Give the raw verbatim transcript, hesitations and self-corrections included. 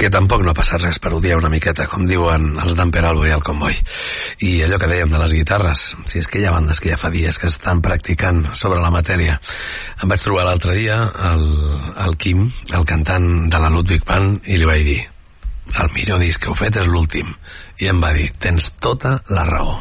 que tampoc no passa res per odiar una miqueta, com diuen els d'en Peralbo i el Comboi. I allò que dèiem de les guitarres, si és que hi ha bandes que ja fa dies que estan practicant sobre la matèria. Em vaig trobar l'altre dia el, el Quim, el cantant de la Ludwig Band, i li vaig dir: el millor disc que heu fet és l'últim. I em va dir: tens tota la raó.